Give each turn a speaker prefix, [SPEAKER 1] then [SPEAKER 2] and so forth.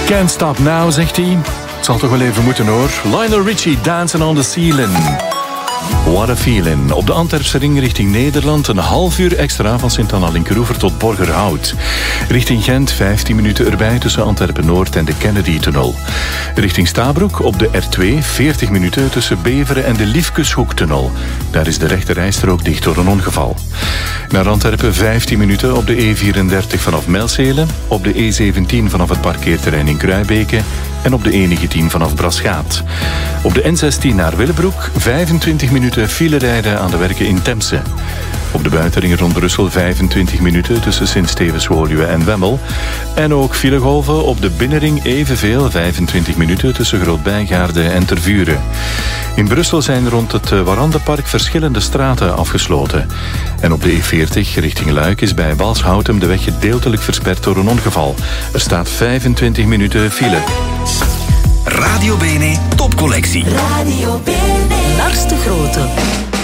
[SPEAKER 1] Can't stop now, zegt hij. Het zal toch wel even moeten hoor. Lionel Richie, Dancing on the Ceiling. What a feeling. Op de Antwerpse ring richting Nederland een half uur extra van Sint-Anna-Linkeroever tot Borgerhout. Richting Gent 15 minuten erbij tussen Antwerpen-Noord en de Kennedy-tunnel. Richting Stabroek op de R2 40 minuten tussen Beveren en de Liefkeshoektunnel. Daar is de rechterrijstrook dicht door een ongeval. Naar Antwerpen 15 minuten op de E34 vanaf Mijlselen, op de E17 vanaf het parkeerterrein in Kruibeke en op de E19 vanaf Braschaat. Op de N16 naar Willebroek 25 minuten file rijden aan de werken in Temse. Op de buitenring rond Brussel 25 minuten tussen Sint-Stevens-Woluwe en Wemmel. En ook filegolven op de binnenring evenveel 25 minuten tussen Groot-Bijgaarde en Tervuren. In Brussel zijn rond het Warandenpark verschillende straten afgesloten. En op de E40 richting Luik is bij Walshouten de weg gedeeltelijk versperd door een ongeval. Er staat 25 minuten file.
[SPEAKER 2] Radio Bene Topcollectie.
[SPEAKER 3] Radio Bene.
[SPEAKER 4] Lars de Grote.